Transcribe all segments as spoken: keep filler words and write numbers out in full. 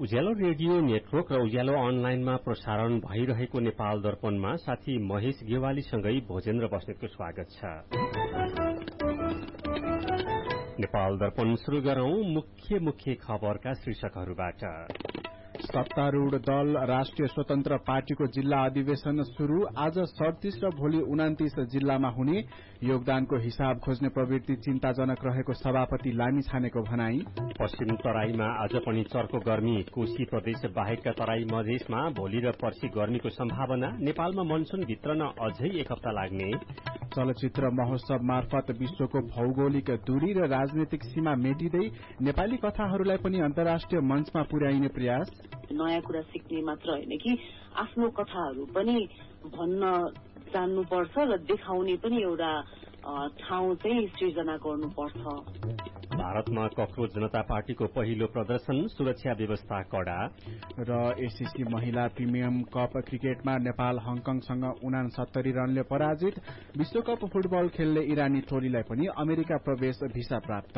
उज्यालो radio network र उज्यालो अनलाइनमा प्रसारण भइरहेको नेपाल दर्पणमा साथी महेश गेवालीसँगै भोजेन्द्र बस्नेतको स्वागत छ। नेपाल दर्पण शुरू गरौं मुख्य मुख्य खबरका शीर्षकहरूबाट। सत्तारूढ़ दल राष्ट्रिय स्वतन्त्र पार्टीको जिल्ला अधिवेशन शुरू, आज सड़तीस र भोलि उनातीस जिल्लामा हुने। योगदानको हिसाब खोज्ने प्रवृत्ति चिन्ताजनक रहेको सभापति लामिछानेको भनाई। पश्चिम तराईमा आज पनि चर्को गर्मी, कोशी प्रदेश बाहेकका तराई मधेसमा भोलि र पर्सि गर्मीको सम्भावना। नेपालमा मनसून भित्रन अझै एक हप्ता लाग्ने। चलचित्र महोत्सव मार्फत विश्वको भौगोलिक दूरी र राजनैतिक सीमा मेटिँदै नेपाली कथाहरूलाई पनि अन्तर्राष्ट्रिय मञ्चमा पुर्याइने प्रयास। नयाँ कुरा सिक्ने मात्र होइन कि आफ्नो कथाहरू पनि भन्न जान्नुपर्छ र देखाउने पनि एउटा ठाउँ चाहिँ सृजना गर्नुपर्छ। भारतमा कक्रोच जनता पार्टीको पहिलो प्रदर्शन, सुरक्षा व्यवस्था कड़ा। र एसीसी महिला प्रिमियम कप क्रिकेटमा नेपाल हङकङसँग उनासत्तरी रनले पराजित। विश्वकप फुटबल खेल्ने इरानी टोलीलाई पनि अमेरिका प्रवेश भिसा प्राप्त।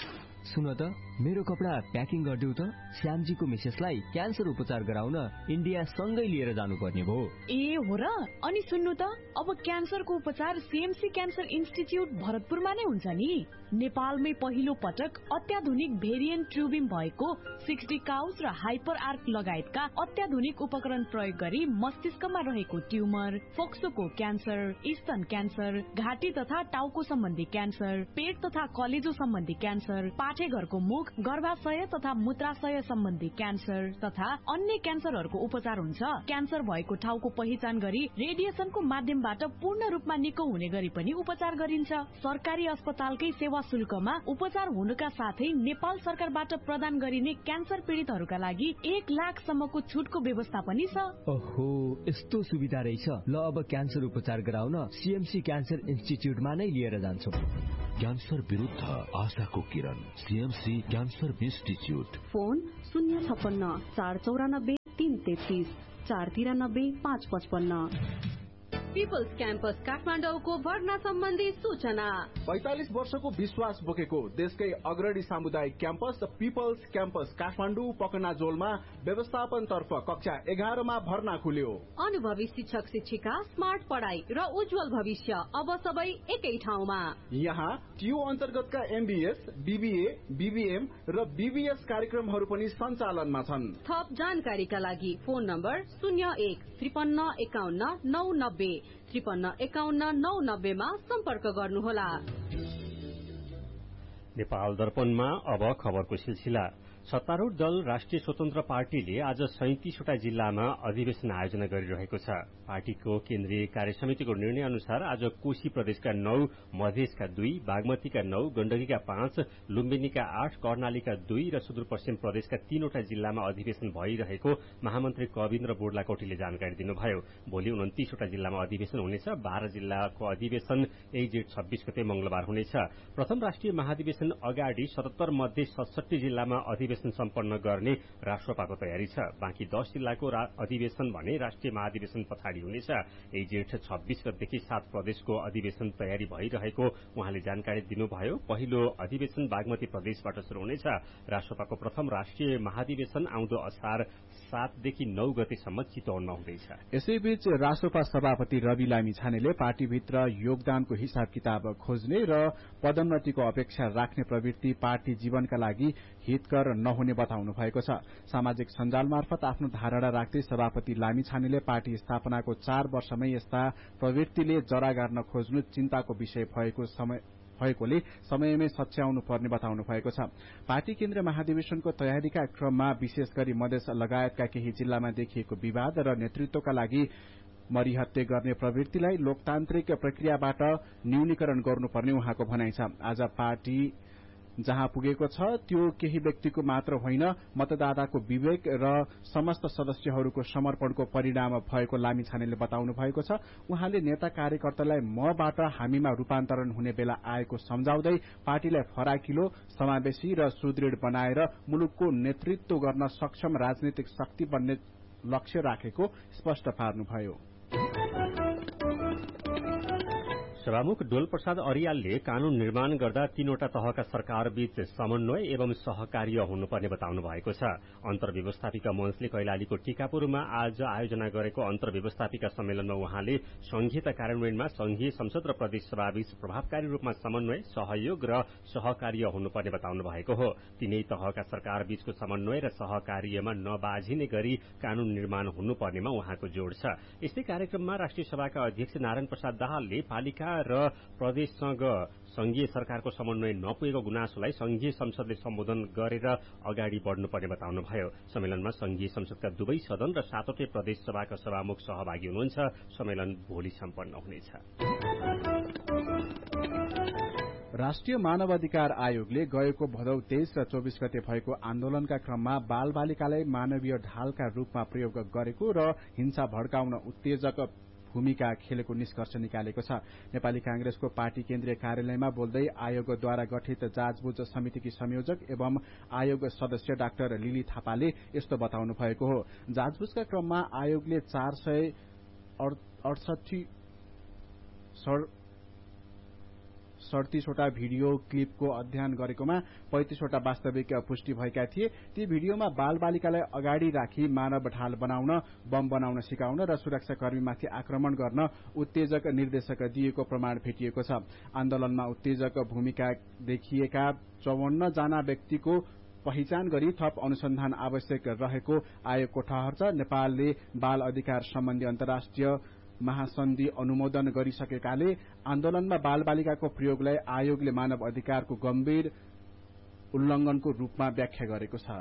सुन त, मेरो कपडा प्याकिङ गरिदेऊ त। श्यामजीको मिसेसलाई क्यान्सर उपचार गराउन इन्डिया सँगै लिएर जानुपर्ने भयो। ए हो र? अनि सुन्नु त, अब क्यान्सरको उपचार सीएमसी क्यान्सर इन्स्टिच्युट भरतपुरमा नै हुन्छ नि। नेपालमै पहिलो पटक अत्याधुनिक भेरिएन्ट ट्युबिम भएको सिक्सटी काउस र हाइपर आर्क लगायतका अत्याधुनिक उपकरण प्रयोग गरी मस्तिष्कमा रहेको ट्युमर, फोक्सोको क्यान्सर, स्तन क्यान्सर, घाँटी तथा टाउको सम्बन्धी क्यान्सर, पेट तथा कलेजो सम्बन्धी क्यान्सर, पाठेघरको मुख, गर्भाशय तथा मूत्राशय सम्बन्धी क्यान्सर तथा अन्य क्यान्सरहरूको उपचार हुन्छ। क्यान्सर भएको ठाउँको पहिचान गरी रेडिएसनको माध्यमबाट पूर्ण रूपमा निको हुने गरी पनि उपचार गरिन्छ। सरकारी अस्पतालकै सेवा शुल्कमा उपचार हुनुका साथै नेपाल सरकारबाट प्रदान गरिने क्यान्सर पीड़ितहरूका लागि एक लाख सम्मको छुटको व्यवस्था पनि छ। ओहो, यस्तो सुविधा रहेछ। ल, अब क्यान्सर उपचार गराउन सीएमसी क्यान्सर इन्स्टिच्युटमा नै लिएर जान्छौ। क्यान्सर विरुद्ध आशाको किरण, सीएमसी क्यान्सर इन्स्टिच्युट। फोन शून्य छप्पन्न चार चौरानब्बे तीन तेत्तीस चार तिरानब्बे पाँच पचपन्न। पिपल्स क्याम्पस काठमाडौँको भर्ना सम्बन्धी सूचना। पैंतालिस वर्षको विश्वास बोकेको देशकै अग्रणी सामुदायिक क्याम्पस पिपल्स क्याम्पस काठमाडौँ पकनाजोलमा व्यवस्थापन तर्फ कक्षा एघारमा भर्ना खुल्यो। अनुभवी शिक्षक शिक्षिका, स्मार्ट पढ़ाई र उज्जवल भविष्य अब सबै एकै ठाउँमा। यहाँ टियु अन्तर्गतका एमबीएस, बीबीए, बीबीएम र बीबीएस कार्यक्रमहरू पनि सञ्चालनमा छन्। थप जानकारीका लागि फोन नम्बर शून्य एक त्रिपन्न एकाउन्न नौ नब्बे त्रिपन्न एकाउन्न नौ नब्बेमा सम्पर्क गर्नुहोला। नेपाल दर्पणमा अब खबरको सिलसिला। सत्तारूढ़ दल राष्ट्रिय स्वतन्त्र पार्टीले आज सैंतीसवटा जिल्लामा अधिवेशन आयोजना गरिरहेको छ। पार्टीको केन्द्रीय कार्यसमितिको निर्णय अनुसार आज कोशी प्रदेशका नौ, मधेसका दुई, बागमतीका नौ, गण्डकीका पाँच, लुम्बिनीका आठ, कर्णालीका दुई र सुदूरपश्चिम प्रदेशका तीनवटा जिल्लामा अधिवेशन भइरहेको महामन्त्री कविन्द्र बोर्लाकोटीले जानकारी दिनुभयो। भोलि उन्तीसवटा जिल्लामा अधिवेशन हुनेछ। बाह्र जिल्लाको अधिवेशन एक जेठ छब्बीस गते मंगलबार हुनेछ। प्रथम राष्ट्रिय महाधिवेशन अगाडि सतहत्तर मध्ये सडसठी जिल्लामा अधिवेशन सम्पन्न गर्ने राष्ट्रपाको तयारी छ। बाँकी दस जिल्लाको अधिवेशन भने राष्ट्रिय महाधिवेशन पछाडि हुनेछ। एक जेठ छब्बीस गतेदेखि सात प्रदेशको अधिवेशन तयारी भइरहेको उहाँले जानकारी दिनुभयो। पहिलो अधिवेशन बागमती प्रदेशबाट शुरू हुनेछ। राष्ट्रपाको प्रथम राष्ट्रिय महाधिवेशन आउँदो असार सातदेखि नौ गतेसम्म चितवनमा हुँदैछ। यसैबीच राष्ट्रपा सभापति रवि लामिछानेले पार्टीभित्र योगदानको हिसाब किताब खोज्ने र पदोन्नतिको अपेक्षा राख्ने प्रवृत्ति पार्टी जीवनका लागि हितकर नहुने बताउनु भएको छ। सामाजिक सञ्जाल मार्फत आफ्नो धारणा राख्दै सभापति लामिछानेले पार्टी स्थापनाको चार वर्षमै यस्ता प्रवृत्तिले जरा गार्न खोज्नु चिन्ताको विषय भएको समय भएकोले समयमै सच्याउनु पर्ने बताउनु भएको छ। पार्टी केन्द्र महाधिवेशनको तयारीका क्रममा विशेष गरी मधेस लगायतका केही जिल्लामा देखिएको विवाद र नेतृत्वका लागि मरिहत्ते गर्ने प्रवृत्तिलाई लोकतान्त्रिक प्रक्रियाबाट न्यूनीकरण गर्नुपर्ने उहाँको भनाइ छ। आज पार्टी जहाँ पुगेको छ त्यो केही व्यक्तिको मात्र होइन, मतदाताको विवेक र समस्त सदस्यहरूको समर्पणको परिणाम भएको लामिछानेले बताउनु भएको छ। उहाँले नेता कार्यकर्तालाई मबाट हामीमा रूपान्तरण हुने बेला आएको सम्झाउँदै पार्टीलाई फराकिलो, समावेशी र सुदृढ़ बनाएर मुलुकको नेतृत्व गर्न सक्षम राजनीतिक शक्ति बन्ने लक्ष्य राखेको स्पष्ट पार्नुभयो। सभामुख डोल प्रसाद अरियालले कानून निर्माण गर्दा तीनवटा तहका सरकारबीच समन्वय एवं सहकार्य हुनुपर्ने बताउनु भएको छ। अन्तर्व्यवस्थापिका मञ्चले कैलालीको टीकापुरमा आज आयोजना गरेको अन्तर्व्यवस्थापिका सम्मेलनमा उहाँले संघीयता कार्यान्वयनमा संघीय संसद र प्रदेश सभाबीच प्रभावकारी रूपमा समन्वय, सहयोग र सहकार्य हुनुपर्ने बताउनु भएको हो। तीनै तहका सरकारबीचको समन्वय र सहकार्यमा नबाझिने गरी कानून निर्माण हुनुपर्नेमा उहाँको जोड़ छ। यस्तै कार्यक्रममा राष्ट्रिय सभाका अध्यक्ष नारायण प्रसाद दाहालले पालिका र प्रदेशसँग संघीय सरकारको समन्वय नपुगेको गुनासोलाई संघीय संसदले सम्बोधन गरेर अगाडि बढ्नुपर्ने बताउनुभयो। सम्मेलनमा संघीय संसदका दुवै सदन र सातवटै प्रदेश सभाका सभामुख सहभागी हुनुहुन्छ। सम्मेलन भोलि सम्पन्न हुनेछ। राष्ट्रिय मानव अधिकार आयोगले गएको भदौ तेइस र चौबिस गते भएको आन्दोलनका क्रममा बाल बालिकालाई मानवीय ढालका रूपमा प्रयोग गरेको र हिंसा भड्काउन उत्तेजक भूमिका खेलेको निष्कर्ष निकालेको छ। नेपाली कांग्रेसको पार्टी केन्द्रीय कार्यालयमा बोल्दै आयोगद्वारा गठित जाँचबुझ समितिकी संयोजक एवं आयोग सदस्य डाक्टर लिली थापाले यस्तो बताउनु भएको हो। जाँचबुझका क्रममा आयोगले चार सय अडसठी सड़तीसवटा भिडियो क्लिपको अध्ययन गरेकोमा पैंतिसवटा वास्तविक पुष्टि भएका थिए। ती भिडियोमा बाल बालिकालाई अगाडि राखी मानव ढाल बनाउन, बम बनाउन सिकाउन र सुरक्षाकर्मीमाथि आक्रमण गर्न उत्तेजक निर्देशक दिएको प्रमाण भेटिएको छ। आन्दोलनमा उत्तेजक भूमिका देखिएका चौवन्न जना व्यक्तिको पहिचान गरी थप अनुसन्धान आवश्यक रहेको आयोगको ठहर छ। नेपालले बाल अधिकार सम्बन्धी अन्तर्राष्ट्रिय महासन्धि अनुमोदन गरिसकेकाले आन्दोलनमा बाल बालिकाको प्रयोगलाई आयोगले मानव अधिकारको गम्भीर उल्लंघनको रूपमा व्याख्या गरेको छ।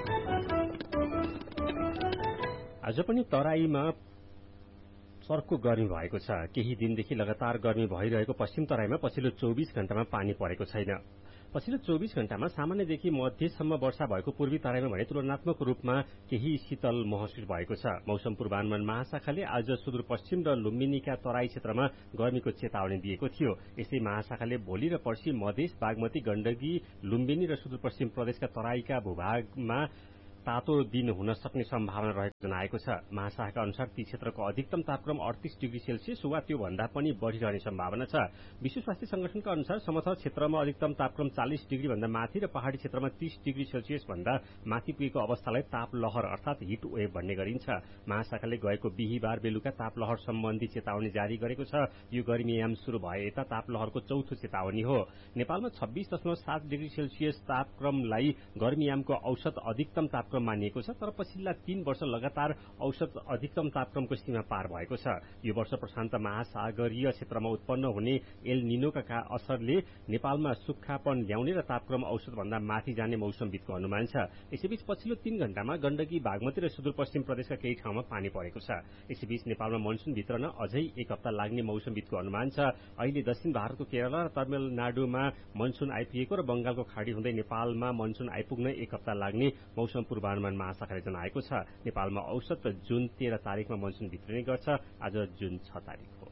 आज पनि तराईमा सर्को गर्मी भएको छ। केही दिनदेखि लगातार गर्मी भइरहेको पश्चिम तराईमा पछिल्लो चौबीस घण्टामा पानी परेको छैन। पछिल्लो चौबीस घण्टामा सामान्यदेखि मध्यसम्म वर्षा भएको पूर्वी तराईमा भने तुलनात्मक रूपमा केही शीतल महसुस भएको छ। मौसम पूर्वानुमान महाशाखाले आज सुदूरपश्चिम र लुम्बिनीका तराई क्षेत्रमा गर्मीको चेतावनी दिएको थियो। यसै महाशाखाले भोलि र पर्सि मधेस, बागमती, गण्डकी, लुम्बिनी र सुदूरपश्चिम प्रदेशका तराईका भूभागमा तातो दिन हुन सक्ने सम्भावना रहेको जनाएको छ। महाशाखाका अनुसार ती क्षेत्रको अधिकतम तापक्रम अडतीस डिग्री सेल्सियस वा त्यो भन्दा पनि बढ़िरहने सम्भावना छ। विश्व स्वास्थ्य संगठनका अनुसार समतल क्षेत्रमा अधिकतम तापक्रम चालीस डिग्री भन्दा माथि र पहाड़ी क्षेत्रमा तीस डिग्री सेल्सियस भन्दा माथि पुगेको अवस्थालाई ताप लहर अर्थात हिट वेभ भन्ने गरिन्छ। महाशाखाले गएको बिहीबार बेलुका ताप लहर सम्बन्धी चेतावनी जारी गरेको छ। यो गर्मीयाम शुरू भए यता ताप लहरको चौथो चेतावनी हो। नेपालमा छब्बीस दशमलव सात डिग्री सेल्सियस तापक्रमलाई गर्मीयामको औसत अधिकतम तापक्रम मानिएको छ। तर पछिल्ला तीन वर्ष लगातार औसत अधिकतम तापक्रमको सीमा पार भएको छ। यो वर्ष प्रशान्त महासागरीय क्षेत्रमा उत्पन्न हुने एल निनोका असरले नेपालमा सुक्खापन ल्याउने र तापक्रम औसत भन्दा माथि जाने मौसमविदको अनुमान छ। यसैबीच पछिल्लो तीन घण्टामा गण्डकी, बागमती र सुदूरपश्चिम प्रदेशका केही ठाउँमा पानी परेको छ। यसैबीच नेपालमा मनसून भित्रन अझै एक हप्ता लाग्ने मौसमविदको अनुमान छ। अहिले दक्षिण भारतको केरल र तमिलनाडुमा मनसून आइपुगेको र बंगालको खाड़ी हुँदै नेपालमा मनसून आइपुग्न एक हप्ता लाग्ने मौसम पूर्वानुमान महाशाखाले जनाएको छ। नेपालमा औसत जुन तेह्र तारिकमा मनसून भित्रिने गर्छ। आज जुन छ तारिक हो।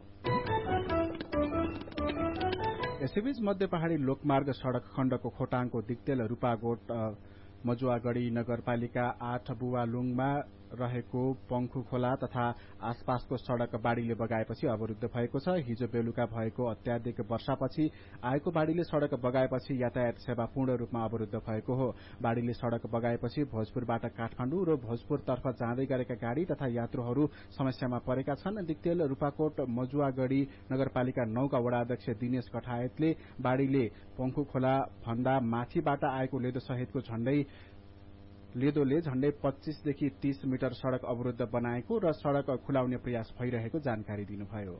यसैबीच मध्य पहाड़ी लोकमार्ग सड़क खण्डको खोटाङको दिक्तेल रूपाकोट मजुवागढ़ी नगरपालिका आठ बुवालुङमा रहेको पंखु खोला तथा आसपासको सड़क बाढ़ीले बगाएपछि अवरुद्ध भएको छ। हिजो बेलुका भएको अत्याधिक वर्षापछि आएको बाढ़ीले सड़क बगाएपछि यातायात सेवा पूर्ण रूपमा अवरुद्ध भएको हो। बाढ़ीले सड़क बगाएपछि भोजपुरबाट काठमाडौँ र भोजपुरतर्फ जाँदै गरेका गाड़ी तथा यात्रुहरू समस्यामा परेका छन्। दिक्तेल रूपाकोट मजुवागढ़ी नगरपालिका नौका वडाध्यक्ष दिनेश कठायतले बाढ़ीले पंखु खोला भन्दा माथिबाट आएको लेदो सहितको झण्डै लेदोले झण्डै पच्चीसदेखि तीस मिटर सड़क अवरुद्ध बनाएको र सड़क खुलाउने प्रयास भइरहेको जानकारी दिनुभयो।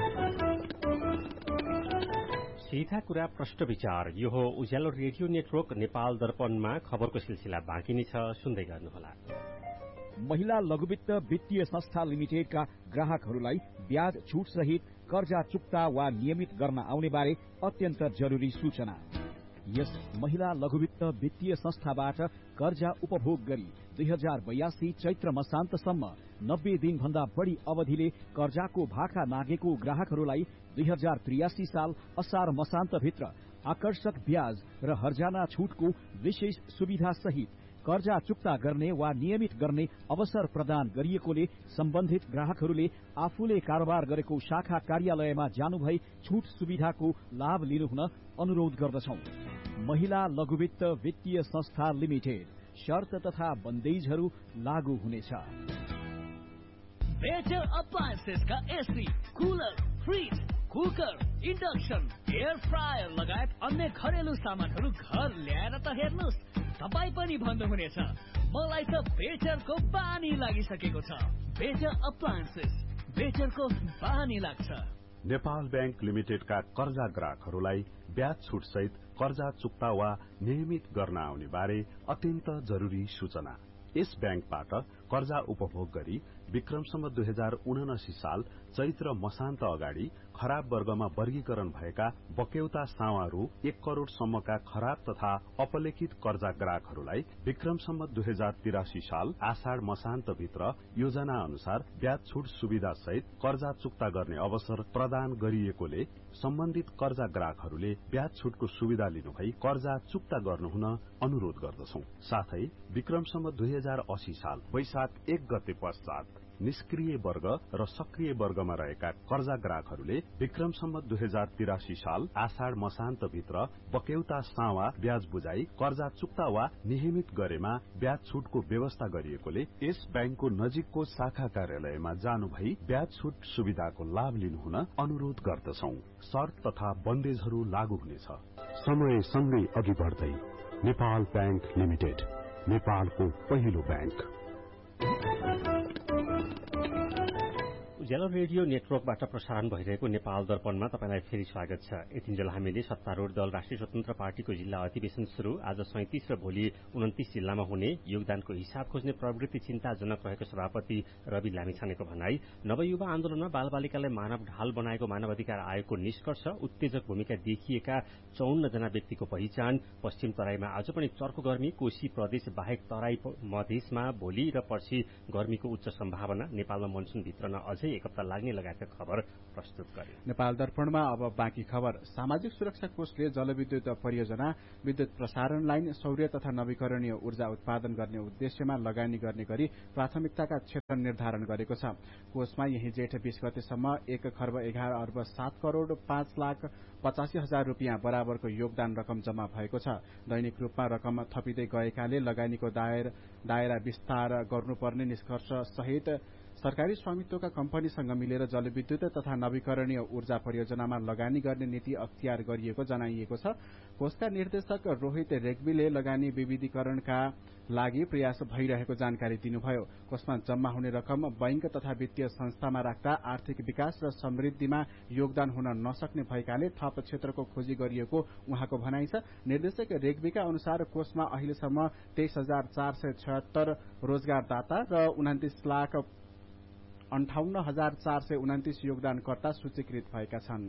सीधा कुरा प्रश्न विचार। यो हो उज्यालो रेडियो नेटवर्क नेपाल दर्पणमा खबरको सिलसिला बाँकी नै छ, सुन्दै गर्नुहोला। महिला लघुवित्त वित्तीय संस्था लिमिटेडका ग्राहकहरूलाई ब्याज छूट सहित कर्जा चुक्ता वा नियमित गर्न आउने बारे अत्यन्त जरुरी सूचना। यस महिला लघुवित्त वित्तीय संस्थाबाट कर्जा उपभोग गरी दुई हजार बयासी चैत्र मसान्तसम्म नब्बे दिन भन्दा बढ़ी अवधिले कर्जाको भाका नागेको ग्राहकहरूलाई दुई हजार त्रियासी साल असार मसान्तभित्र आकर्षक ब्याज र हर्जाना छूटको विशेष सुविधा सहित कर्जा चुक्ता गर्ने वा नियमित गर्ने अवसर प्रदान गरिएकोले सम्बन्धित ग्राहकहरूले आफूले कारोबार गरेको शाखा कार्यालयमा जानुभई छुट सुविधाको लाभ लिनुहुन अनुरोध गर्दछौं। महिला लघुवित्त वित्तीय संस्था लिमिटेड, शर्त तथा बन्देजहरू लागू हुनेछ। Better अप्लायन्सेसका AC, cooler, fridge, cooker, induction, air fryer लगायत अन्य घरेलु सामानहरू घर ल्याएर त हेर्नुहोस्, तपाईँ पनि भन्नुहुनेछ मलाई त बेटरको बानी लागिसकेको छ। बेटर अप्लायन्सेस, बेटरको बानी लाग्छ। नेपाल बैंक लिमिटेडका कर्जा ग्राहकहरूलाई ब्याज छुट सहित कर्जा चुक्ता वा नियमित गर्न आउने बारे अत्यन्त जरुरी सूचना। यस बैंकबाट कर्जा उपभोग गरी विक्रमसम्म दुई हजार उनासी साल चैत्र मसान्त अगाडि खराब वर्गमा वर्गीकरण भएका बक्यौता सावारू एक करोड़ सम्मका खराब तथा अपलेखित कर्जा ग्राहकहरूलाई विक्रमसम्म दुई हजार तिरासी साल आषाढ़ मसान्त भित्र योजना अनुसार ब्याज छुट सुविधा सहित कर्जा चुक्ता गर्ने अवसर प्रदान गरिएकोले सम्बन्धित कर्जा ग्राहकहरूले ब्याज छुटको सुविधा लिनुभई कर्जा चुक्ता गर्नुहुन अनुरोध गर्दछौं। साथै विक्रमसम्म दुई हजार अस्सी साल वैशाख एक गते पश्चात निष्क्रिय वर्ग र सक्रिय वर्गमा रहेका कर्जा ग्राहकहरूले विक्रमसम्म दुई हजार तिरासी साल आषाढ़ मसान्त भित्र बक्यौता सावा ब्याज बुझाई कर्जा चुक्ता वा नियमित गरेमा ब्याज छुटको व्यवस्था गरिएकोले यस बैंकको नजिकको शाखा कार्यालयमा जानुभई ब्याज छुट सुविधाको लाभ लिनुहुन अनुरोध गर्दछौं। शर्त तथा बन्देजहरू लागू हुनेछ। समय सँगै अघि बढ्दै नेपाल बैंक लिमिटेड, नेपालको पहिलो बैंक। उज्यालो रेडियो नेटवर्कबाट प्रसारण भइरहेको नेपाल दर्पणमा तपाईलाई फेरि स्वागत छ। यतिन्जेल हामीले सत्तारूढ़ दल राष्ट्रिय स्वतन्त्र पार्टीको जिल्ला अधिवेशन शुरू, आज सैंतीस र भोलि उन्तीस जिल्लामा हुने योगदानको हिसाब खोज्ने प्रवृत्ति चिन्ताजनक रहेको सभापति रवि लामिछानेको भनाई, नवयुवा आन्दोलनमा बालबालिकालाई मानव ढाल बनाएको मानव अधिकार आयोगको निष्कर्ष, उत्तेजक भूमिका देखिएका चौन्न जना व्यक्तिको पहिचान, पश्चिम तराईमा आज पनि चर्को गर्मी, कोशी प्रदेश बाहेक तराई मधेसमा भोलि र पर्सि गर्मीको उच्च सम्भावना, नेपालमा मनसुन भित्रन अझै एक हप्ता लाग्ने लगायतका खबर प्रस्तुत गरे। नेपाल दर्पणमा अब बाँकी खबर। सामाजिक सुरक्षा कोषले जलविद्युत परियोजना, विद्युत प्रसारण लाइन, सौर्य तथा नवीकरणीय ऊर्जा उत्पादन गर्ने उद्देश्यमा लगानी गर्ने गरी प्राथमिकताका क्षेत्र निर्धारण गरेको छ। कोषमा यही जेठ बीस गतेसम्म एक खर्ब एघार अर्ब सात करोड़ पाँच लाख पचासी हजार रूपियाँ बराबरको योगदान रकम जम्मा भएको छ। दैनिक रूपमा रकम थपिँदै गएकाले लगानीको दायर दायरा विस्तार गर्नुपर्ने निष्कर्ष सहित सरकारी स्वामित्वका कम्पनीसँग मिलेर जलविद्युत तथा नवीकरणीय ऊर्जा परियोजनामा लगानी गर्ने नीति अख्तियार गरिएको जनाइएको छ। कोषका निर्देशक रोहित रेग्मीले लगानी विविधीकरणका लागि प्रयास भइरहेको जानकारी दिनुभयो। कोषमा जम्मा हुने रकम बैंक तथा वित्तीय संस्थामा राख्दा आर्थिक विकास र समृद्धिमा योगदान हुन नसक्ने भएकाले थप क्षेत्रको खोजी गरिएको उहाँको भनाइ छ। निर्देशक रेग्मीका अनुसार कोषमा अहिलेसम्म तेइस हजार चार सय छयत्तर रोजगारदाता र उन्तिस लाख अन्ठाउन्न हजार चार सय उन्तिस योगदानकर्ता सूचीकृत भएका छन्।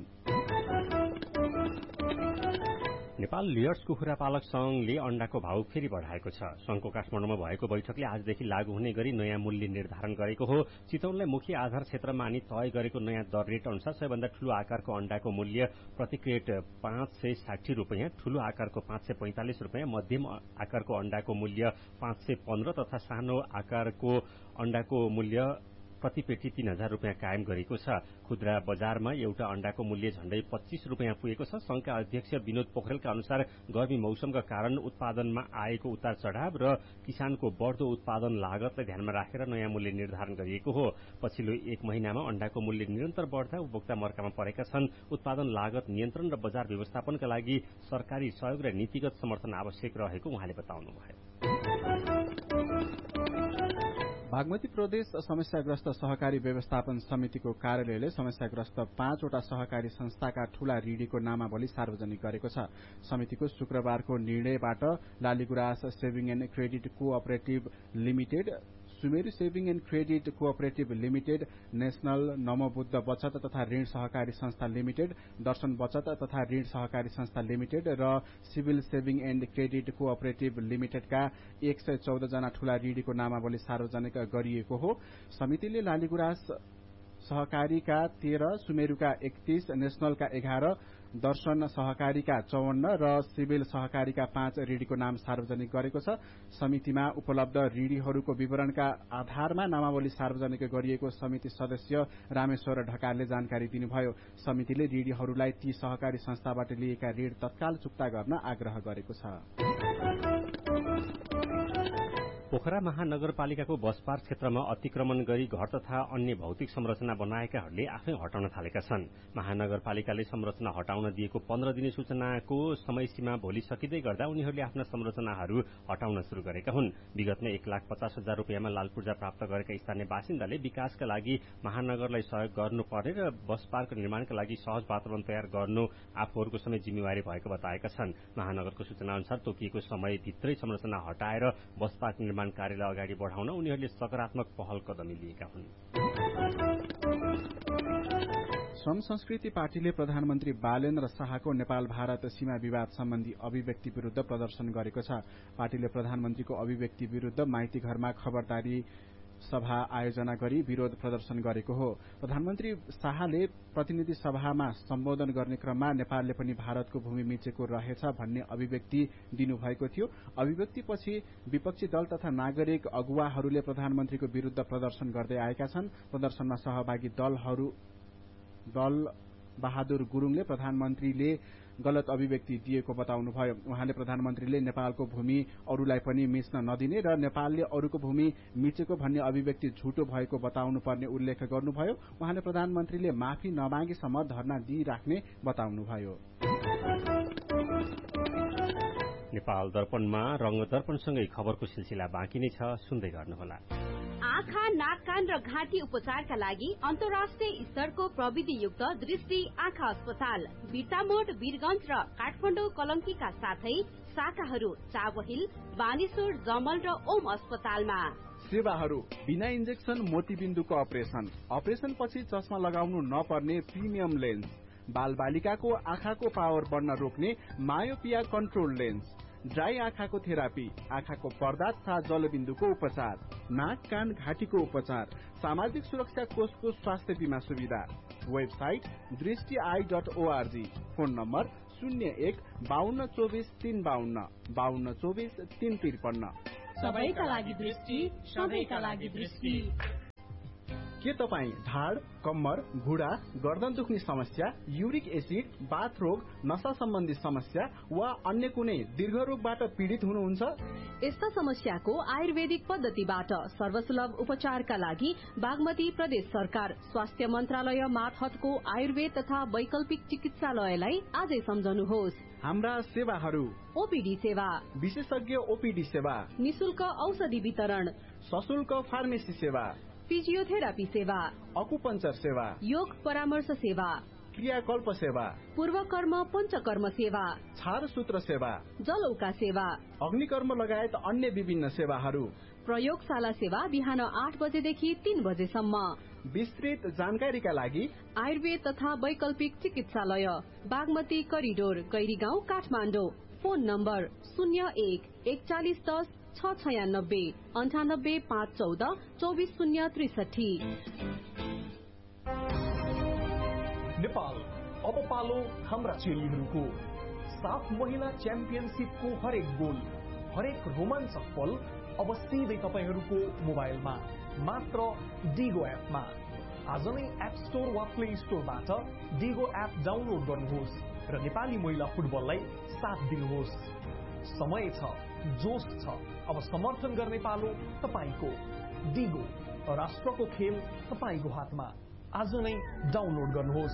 नेपाल लियर्स कुखुरा पालक संघले अण्डाको भाव फेरि बढ़ाएको छ। संघको काठमाडौँमा भएको बैठकले आजदेखि लागू हुने गरी नयाँ मूल्य निर्धारण गरेको हो। चितौनलाई मुख्य आधार क्षेत्र मानि तय गरेको नयाँ दर रेट अनुसार सबैभन्दा ठूलो आकारको अण्डाको मूल्य प्रति क्रेट पाँच सय साठी रूपियाँ, ठूलो आकारको पाँच सय पैंतालिस रूपियाँ, मध्यम आकारको अण्डाको मूल्य पाँच सय पन्ध्र तथा सानो आकारको अण्डाको मूल्य प्रति पेटी तीन हजार रूपियाँ कायम गरेको छ। खुद्रा बजारमा एउटा अण्डाको मूल्य झण्डै पच्चीस रूपियाँ पुगेको छ। संघका अध्यक्ष विनोद पोखरेलका अनुसार गर्मी मौसमका कारण उत्पादनमा आएको उतार चढ़ाव र किसानको बढ़दो उत्पादन लागतलाई ध्यानमा राखेर नयाँ मूल्य निर्धारण गरिएको हो। पछिल्लो एक महिनामा अण्डाको मूल्य निरन्तर बढ़दा उपभोक्ता मर्कामा परेका छन्। उत्पादन लागत नियन्त्रण र बजार व्यवस्थापनका लागि सरकारी सहयोग र नीतिगत समर्थन आवश्यक रहेको उहाँले बताउनुभयो। बागमती प्रदेश समस्याग्रस्त सहकारी व्यवस्थापन समितिको कार्यालयले समस्याग्रस्त पाँचवटा सहकारी संस्थाका ठूला ऋणीको नामावली सार्वजनिक गरेको छ। समितिको शुक्रबारको निर्णयबाट Laligurans saving and credit cooperative limited, Sumeru saving and credit cooperative limited, national Namobuddha बचत तथा ऋण सहकारी संस्था लिमिटेड, दर्शन बचत तथा ऋण सहकारी संस्था लिमिटेड र civil saving and credit cooperative लिमिटेडका एक सय चौध जना ठूला ऋणीको नामावली सार्वजनिक गरिएको हो। समितिले लालीगुराँस सहकारीका तेह्र, सुमेरुका एकतीस, नेशनलका एघार, दर्शन सहकारीका चौवन्न र सिभिल सहकारीका पाँच ऋणीको नाम सार्वजनिक गरेको छ। समितिमा उपलब्ध ऋणीहरूको विवरणका आधारमा नामावली सार्वजनिक गरिएको समिति सदस्य रामेश्वर ढकालले जानकारी दिनुभयो। समितिले ऋणीहरूलाई ती सहकारी संस्थाबाट लिएका ऋण तत्काल चुक्ता गर्न आग्रह गरेको छ। पोखरा महानगरपालिकाको बस पार्क क्षेत्रमा अतिक्रमण गरी घर तथा अन्य भौतिक संरचना बनाएकाहरूले आफै हटाउन थालेका छन्। महानगरपालिकाले संरचना हटाउन दिएको पन्ध्र दिने सूचनाको समय सीमा भोलि सकिँदै गर्दा उनीहरूले आफ्ना संरचनाहरू हटाउन शुरू गरेका हुन्। विगतमा एक लाख पचास हजार रुपियाँमा लाल पूर्जा प्राप्त गरेका स्थानीय बासिन्दाले विकासका लागि महानगरलाई सहयोग गर्नुपर्ने र बस पार्क निर्माणका लागि सहज वातावरण तयार गर्नु आफूहरूको समेत जिम्मेवारी भएको बताएका छन्। महानगरको सूचना अनुसार तोकिएको समयभित्रै संरचना हटाएर बस पार्क निर्माण कार्यलाई अगाडि बढाउन उनीहरूले सकारात्मक पहल कदमी लिएका हुन्। श्रम संस्कृति पार्टीले प्रधानमन्त्री बालेन्द्र शाहको नेपाल भारत सीमा विवाद सम्बन्धी अभिव्यक्ति विरूद्ध प्रदर्शन गरेको छ। पार्टीले प्रधानमन्त्रीको अभिव्यक्ति विरूद्ध माइती घरमा खबरदारी सभा आयोजना गरी विरोध प्रदर्शन गरेको हो। प्रधानमन्त्री शाहले प्रतिनिधि सभामा सम्बोधन गर्ने क्रममा नेपालले पनि भारतको भूमि मिचेको रहेछ भन्ने अभिव्यक्ति दिनुभएको थियो। अभिव्यक्तिपछि विपक्षी दल तथा नागरिक अगुवाहरूले प्रधानमन्त्रीको विरूद्ध प्रदर्शन गर्दै आएका छन्। प्रदर्शनमा सहभागी दलहरू दल बहादुर गुरूङले प्रधानमन्त्रीले गलत अभिव्यक्ति दिएको बताउनुभयो। उहाँले प्रधानमन्त्रीले नेपालको भूमि अरूलाई पनि मिच्न नदिने र नेपालले अरूको भूमि मिचेको भन्ने अभिव्यक्ति झुटो भएको बताउनुपर्ने उल्लेख गर्नुभयो। उहाँले प्रधानमन्त्रीले माफी नमागेसम्म धरना दिइराख्ने बताउनुभयो। नेपाल दर्पणमा रंग दर्पणसँगै खबरको सिलसिला बाँकी नै छ, सुन्दै गर्नुहोला। आँखा, नाक, कान र घाँटी उपचारका लागि अन्तर्राष्ट्रिय स्तरको प्रविधियुक्त दृष्टि आँखा अस्पताल बिर्तामोड, वीरगंज र काठमाडौँ कलंकीका साथै शाखाहरू चावहिल, बानेश्वर, जमल र ओम अस्पतालमा। सेवाहरू बिना इन्जेक्सन मोतीबिन्दुको अपरेशन, अपरेशन पछि चस्मा लगाउनु नपर्ने प्रिमियम लेन्स, बाल बालिकाको आँखाको पावर बढ्न रोक्ने मायोपिया कन्ट्रोल लेन्स, ड्राई आँखाको थेरापी, आँखाको पर्दा तथा जलबिन्दुको उपचार, नाक, कान, घाँटीको उपचार, सामाजिक सुरक्षा कोषको स्वास्थ्य बीमा सुविधा। वेबसाइट दृष्टि I dot ORG. Phone number शून्य एक बाहन्न चौबिस तीन बाहन्न बाहन्न चौबिस तीन त्रिपन्न। सबैका लागि दृष्टि, सबैका लागि दृष्टि। के तपाईँ ढाड, कम्मर, घुँडा, गर्दन दुख्ने समस्या, युरिक एसिड, बाथ रोग, नशा सम्बन्धी समस्या वा अन्य कुनै दीर्घ रोगबाट पीड़ित हुनुहुन्छ? यस्ता समस्याको आयुर्वेदिक पद्धतिबाट सर्वसुलभ उपचारका लागि बागमती प्रदेश सरकार स्वास्थ्य मन्त्रालय मातहतको आयुर्वेद तथा वैकल्पिक चिकित्सालयलाई आजै सम्झनुहोस्। हाम्रा सेवाहरू: ओपीडी सेवा, विशेषज्ञ ओपीडी सेवा, निशुल्क औषधि वितरण, सशुल्क फार्मेसी सेवा, फिजियोथेरापी सेवा, अकुपञ्चर सेवा, योग परामर्श सेवा, क्रियाकल्प सेवा, पूर्वकर्म पञ्चकर्म सेवा, छारसूत्र सेवा, जलौका सेवा, अग्निकर्म लगायत अन्य विभिन्न सेवाहरू। प्रयोगशाला सेवा बिहान आठ बजेदेखि तीन बजेसम्म। विस्तृत जानकारीका लागि आयुर्वेद तथा वैकल्पिक चिकित्सालय Bagmati corridor, Gairigaun, Kathmandu. Phone number शून्य एक एकचालिस दस छ छयानब्बे अन्ठानब्बे पाँच चौध चौबिस शून्य त्रिसठी। नेपाल अब पालो हाम्रा चेलीहरूको। साफ महिला च्याम्पियनशिपको हरेक गोल, हरेक रोमाञ्चक पल अब सिधै तपाईहरूको मोबाइलमा मात्र डिगो एपमा। आज नै एप स्टोर वा प्ले स्टोरबाट डिगो एप डाउनलोड गर्नुहोस् र नेपाली महिला फुटबललाई साथ दिनुहोस्। समय छ, जोश छ, अब समर्थन गर्ने पालो तपाईको। डिगो, राष्ट्रको खेल तपाईको हातमा। आज नै डाउनलोड गर्नुहोस्।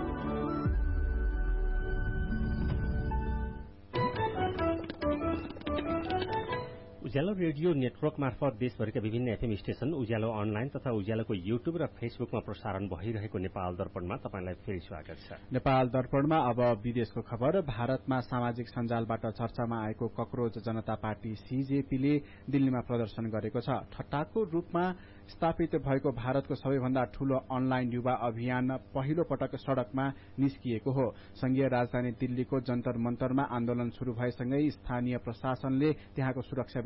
उज्यालो रेडियो नेटवर्क मार्फत देशभरिका विभिन्न एफएम स्टेशन, उज्यालो अनलाइन तथा उज्यालोको युट्युब र फेसबुकमा प्रसारण भइरहेको नेपाल दर्पणमा तपाईलाई फेरि स्वागत छ। नेपाल दर्पणमा अब विदेशको खबर। भारतमा सामाजिक सञ्जालबाट चर्चामा आएको कक्रोच जनता पार्टी सीजेपीले दिल्लीमा प्रदर्शन गरेको छ। ठट्टाको रूपमा स्थापित भएको भारतको सबैभन्दा ठूलो अनलाइन युवा अभियान पहिलो पटक सड़कमा निस्किएको हो। संघीय राजधानी दिल्लीको जन्तर मन्तरमा आन्दोलन शुरू भएसँगै स्थानीय प्रशासनले त्यहाँको सुरक्षा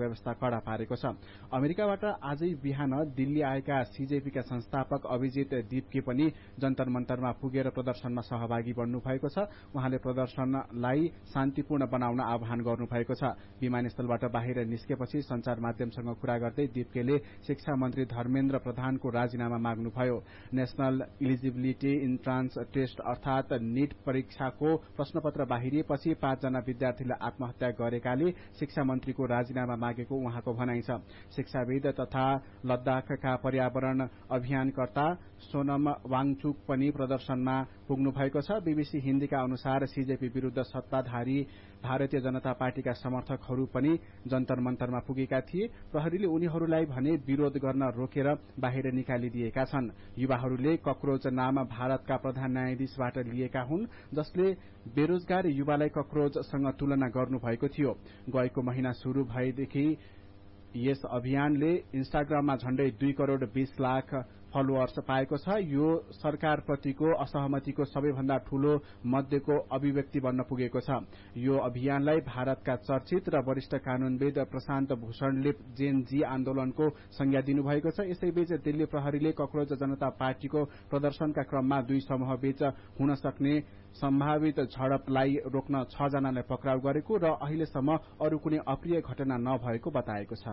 व्यवस्था कड़ा पारेको छ। अमेरिकाबाट आजै बिहान दिल्ली आएका सीजेपीका संस्थापक अभिजित दीपके पनि जन्तर मन्तरमा पुगेर प्रदर्शनमा सहभागी बन्नु भएको छ। उहाँले प्रदर्शनलाई शान्तिपूर्ण बनाउन आह्वान गर्नु भएको छ। विमानस्थलबाट बाहिर निस्केपछि संचार माध्यमसँग कुरा गर्दै दीपकेले शिक्षा मन्त्री धर्मेन्द्र प्रधानको राजीनामा माग्नुभयो। नेशनल इलिजिबिलिटी इन्ट्रान्स टेस्ट अर्थात नीट परीक्षाको प्रश्नपत्र बाहिरिएपछि पाँचजना विद्यार्थीले आत्महत्या गरेकाले शिक्षा मन्त्रीको राजीनामा मागेको उहाँको भनाइ छ। शिक्षाविद तथा लद्दाखका पर्यावरण अभियानकर्ता सोनम वाङचुक पनि प्रदर्शनमा पुग्नु भएको छ। बीबीसी हिन्दीका अनुसार सीजेपी विरूद्ध सत्ताधारी भारतीय जनता पार्टीका समर्थकहरू पनि जन्तर मन्तरमा पुगेका थिए। प्रहरीले उनीहरूलाई भने विरोध गर्न रोकेर बाहिर निकालिदिएका छन्। युवाहरूले कक्रोच नाम भारतका प्रधान न्यायाधीशबाट लिएका हुन्, जसले बेरोजगार युवालाई कक्रोचसँग तुलना गर्नुभएको थियो। गएको महिना शुरू भएदेखि यस अभियानले इन्स्टाग्राममा झण्डै दुई करोड़ बीस लाख फलोअर्स पाएको छ। यो सरकारप्रतिको असहमतिको सबैभन्दा ठूलो मध्येको अभिव्यक्ति बन्न पुगेको छ। यो अभियानलाई भारतका चर्चित र वरिष्ठ कानूनविद प्रशान्त भूषणले जेन जी आन्दोलनको संज्ञा दिनुभएको छ। यसैबीच दिल्ली प्रहरीले कक्रोच जनता पार्टीको प्रदर्शनका क्रममा दुई समूहबीच हुन सक्ने सम्भावित झडपलाई रोक्न छ जनालाई पक्राउ गरेको र अहिलेसम्म अरू कुनै अप्रिय घटना नभएको बताएको छ।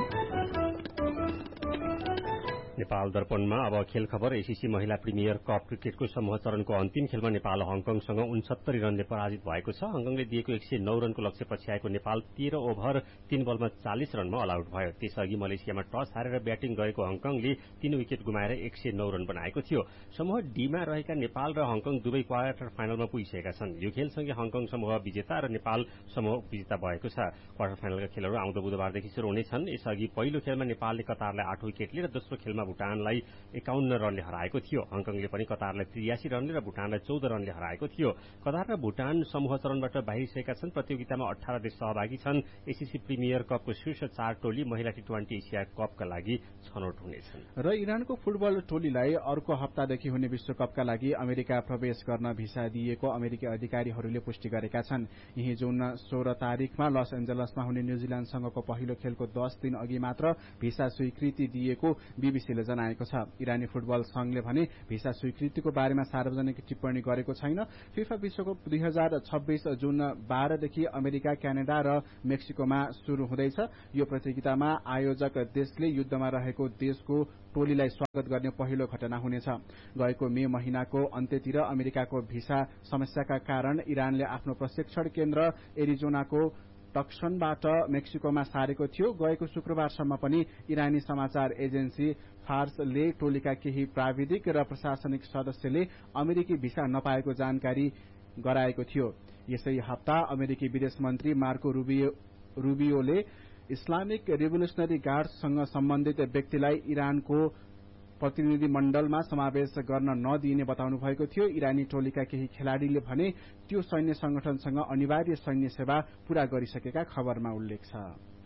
नेपाल दर्पणमा अब खेल खबर। एसीसी महिला प्रिमियर कप क्रिकेटको समूह चरणको अन्तिम खेलमा नेपाल हङकङसँग उनसत्तरी रनले पराजित भएको छ। हङकङले दिएको एक सय नौ रनको लक्ष्य पछ्याएको नेपाल तेह्र ओभर तीन बलमा चालिस रनमा अल आउट भयो। त्यसअघि मलेसियामा टस हारेर ब्याटिङ गरेको हङकङले तीन विकेट गुमाएर एक सय नौ रन बनाएको थियो। समूह डीमा रहेका नेपाल र हङकङ दुवै क्वार्टर फाइनलमा पुगिसकेका छन्। यो खेलसँगै हङकङ समूह विजेता र नेपाल समूह विजेता भएको छ। क्वार्टर फाइनलका खेलहरू आउँदो बुधबारदेखि शुरू हुनेछन्। यसअघि पहिलो खेलमा नेपालले कतारलाई आठ विकेटले र दोस्रो खेलमा भुटानलाई एकाउन्न रनले हराएको थियो। हङकङले पनि कतारलाई त्रियासी रनले र भुटानलाई चौध रनले हराएको थियो। कतार र भुटान समूह चरणबाट बाहिरिसकेका छन्। प्रतियोगितामा अठार देश सहभागी छन्। एसीसी प्रिमियर कपको शीर्ष चार टोली महिला टी ट्वेन्टी एसिया कपका लागि छनौट हुनेछन्। र इरानको फुटबल टोलीलाई अर्को हप्तादेखि हुने विश्वकपका लागि अमेरिका प्रवेश गर्न भिसा दिएको अमेरिकी अधिकारीहरूले पुष्टि गरेका छन्। यही जुन सोह्र तारिकमा लस एन्जलसमा हुने न्यूजील्याण्डसँगको पहिलो खेलको दस दिन अघि मात्र भिसा स्वीकृति दिएको बीबीसीले जनाएको छ। इरानी फुटबल संघले भने भिसा स्वीकृतिको बारेमा सार्वजनिक टिप्पणी गरेको छैन। फिफा विश्वकप दुई हजार छब्बीस जुन बाह्रदेखि अमेरिका, क्यानाडा र मेक्सिकोमा शुरू हुँदैछ। यो प्रतियोगितामा आयोजक देशले युद्धमा रहेको देशको टोलीलाई स्वागत गर्ने पहिलो घटना हुनेछ। गएको मे महिनाको अन्त्यतिर अमेरिकाको भिसा समस्याका कारण इरानले आफ्नो प्रशिक्षण केन्द्र एरिजोनाको टक्सनबाट मेक्सिकोमा सारेको थियो। गएको शुक्रबारसम्म पनि इरानी समाचार एजेन्सी फार्सले टोलीका केही प्राविधिक र प्रशासनिक सदस्यले अमेरिकी भिसा नपाएको जानकारी गराएको थियो। यसै हप्ता अमेरिकी विदेश मन्त्री मार्को रुबियो रुबियोले इस्लामिक रिभोल्युसनरी गार्ड्ससँग सम्बन्धित व्यक्तिलाई इरानको प्रतिनिधि मण्डलमा समावेश गर्न नदिइने बताउनु भएको थियो। इरानी टोलीका केही खेलाड़ीले भने त्यो सैन्य संगठनसँग अनिवार्य सैन्य सेवा पूरा गरिसकेका खबरमा उल्लेख छ।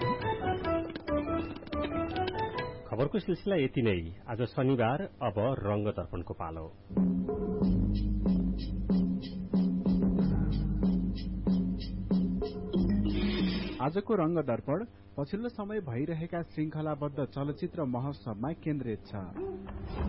खबरको सिलसिला यति नै। आज शनिबार, अब रंग दर्पणको पालो। आजको रंग दर्पण पछिल्लो समय भइरहेका श्रृंखलाबद्ध चलचित्र महोत्सवमा केन्द्रित छ।